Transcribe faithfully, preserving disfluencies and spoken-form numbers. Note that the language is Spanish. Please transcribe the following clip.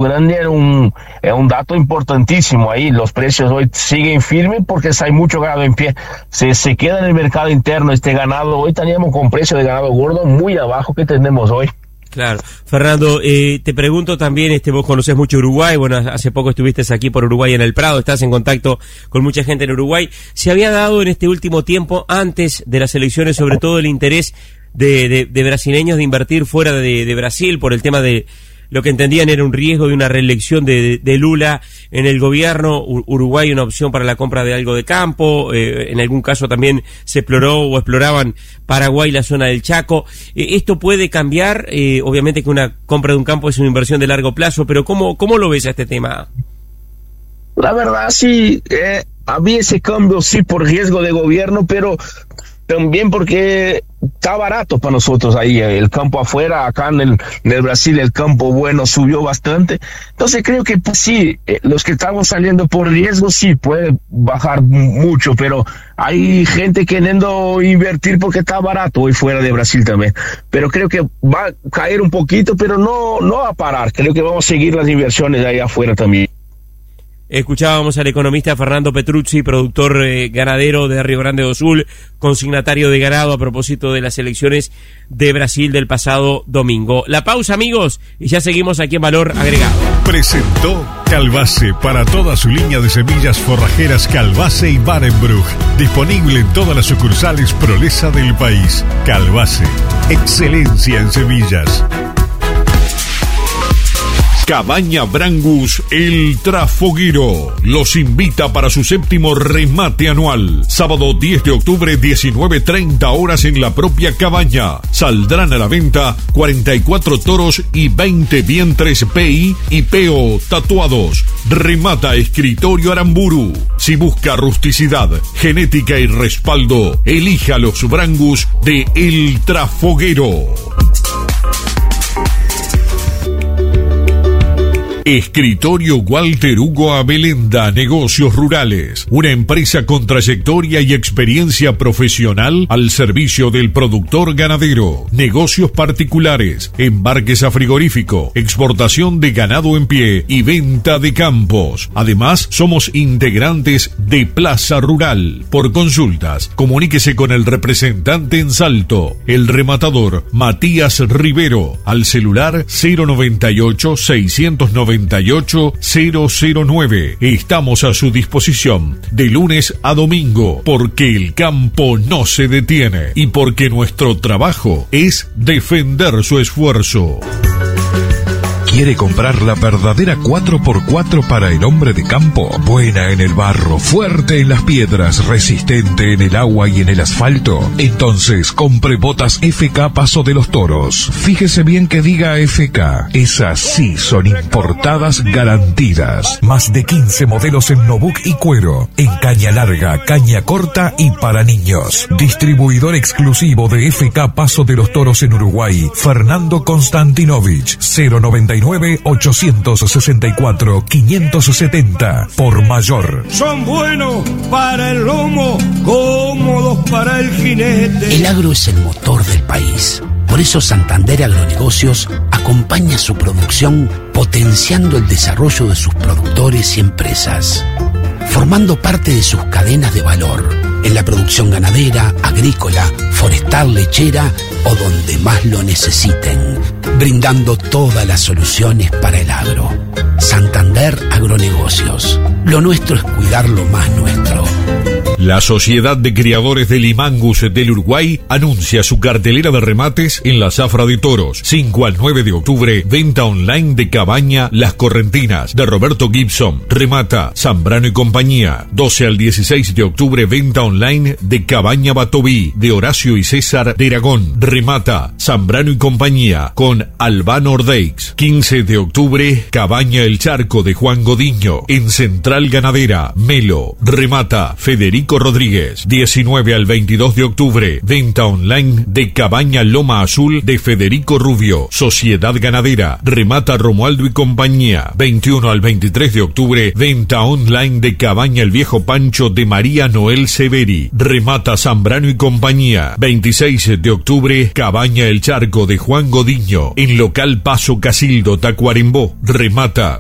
grande es un, es un dato importantísimo ahí. Los precios hoy siguen firmes porque hay mucho ganado en pie. Se, se queda en el mercado interno este ganado. Hoy teníamos con precio de ganado gordo muy abajo que tenemos hoy. Claro. Fernando, eh, te pregunto también, este, vos conocés mucho Uruguay, bueno, hace poco estuviste aquí por Uruguay en el Prado, estás en contacto con mucha gente en Uruguay. ¿Se había dado en este último tiempo, antes de las elecciones, sobre todo el interés de, de, de brasileños de invertir fuera de, de Brasil por el tema de lo que entendían era un riesgo de una reelección de, de Lula en el gobierno? Uruguay una opción para la compra de algo de campo, eh, en algún caso también se exploró o exploraban Paraguay, la zona del Chaco. Eh, esto puede cambiar, eh, obviamente que una compra de un campo es una inversión de largo plazo, pero ¿cómo, cómo lo ves a este tema? La verdad sí, eh, había ese cambio sí por riesgo de gobierno, pero también porque está barato para nosotros ahí, el campo afuera, acá en el, en el Brasil el campo bueno subió bastante, entonces creo que pues, sí, eh, los que estamos saliendo por riesgo sí puede bajar mucho, pero hay gente queriendo invertir porque está barato hoy fuera de Brasil también, pero creo que va a caer un poquito, pero no, no va a parar, creo que vamos a seguir las inversiones ahí afuera también. Escuchábamos al economista Fernando Petrucci, productor eh, ganadero de Río Grande do Sul, consignatario de ganado a propósito de las elecciones de Brasil del pasado domingo. La pausa, amigos, y ya seguimos aquí en Valor Agregado. Presentó Calbase para toda su línea de semillas forrajeras Calbase y Barenbruch. Disponible en todas las sucursales Prolesa del país. Calbase, excelencia en semillas. Cabaña Brangus El Trafoguero los invita para su séptimo remate anual. Sábado diez de octubre, diecinueve treinta horas en la propia cabaña. Saldrán a la venta cuarenta y cuatro toros y veinte vientres P I y P O tatuados. Remata Escritorio Aramburu. Si busca rusticidad, genética y respaldo, elija los Brangus de El Trafoguero. Escritorio Walter Hugo Abelenda, Negocios Rurales, una empresa con trayectoria y experiencia profesional al servicio del productor ganadero, negocios particulares, embarques a frigorífico, exportación de ganado en pie y venta de campos. Además, somos integrantes de Plaza Rural. Por consultas, comuníquese con el representante en Salto, el rematador Matías Rivero, al celular cero noventa y ocho, seiscientos noventa y ocho, cero cero nueve. Estamos a su disposición de lunes a domingo, porque el campo no se detiene y porque nuestro trabajo es defender su esfuerzo. ¿Quiere comprar la verdadera cuatro por cuatro para el hombre de campo? Buena en el barro, fuerte en las piedras, resistente en el agua y en el asfalto. Entonces compre botas F K Paso de los Toros. Fíjese bien que diga F K. Esas sí son importadas garantidas. Más de quince modelos en Nobuk y cuero, en caña larga, caña corta y para niños. Distribuidor exclusivo de F K Paso de los Toros en Uruguay, Fernando Konstantinovich, cero noventa y nueve, ochocientos sesenta y cuatro, quinientos setenta, por mayor. Son buenos para el lomo, cómodos para el jinete. El agro es el motor del país. Por eso Santander Agronegocios acompaña su producción potenciando el desarrollo de sus productores y empresas, formando parte de sus cadenas de valor en la producción ganadera, agrícola, forestal, lechera o donde más lo necesiten, brindando todas las soluciones para el agro. Santander Agronegocios. Lo nuestro es cuidar lo más nuestro. La Sociedad de Criadores de Limangus del Uruguay anuncia su cartelera de remates en la Zafra de Toros. cinco al nueve de octubre, venta online de Cabaña Las Correntinas, de Roberto Gibson. Remata Zambrano y compañía. doce al dieciséis de octubre, venta online de Cabaña Batoví, de Horacio y César de Aragón. Remata Zambrano y compañía, con Albano Ordeix. quince de octubre, Cabaña El Charco, de Juan Godiño, en Central Ganadera, Melo. Remata Federico Rodríguez. diecinueve al veintidós de octubre, venta online de Cabaña Loma Azul, de Federico Rubio, Sociedad Ganadera. Remata Romualdo y compañía. veintiuno al veintitrés de octubre, venta online de Cabaña El Viejo Pancho, de María Noel Severi. Remata Zambrano y compañía. veintiséis de octubre, Cabaña El Charco, de Juan Godiño, en local Paso Casildo, Tacuarembó. Remata